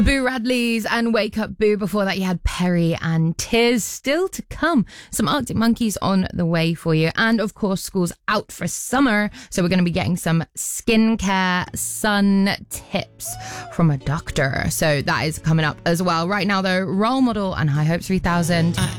Boo Radley's and Wake Up Boo. Before that, you had Perry and Tears. Still to come, some Arctic Monkeys on the way for you. And of course, school's out for summer. So we're going to be getting some skincare sun tips from a doctor. So that is coming up as well. Right now, though, Role Model and High Hopes 3000.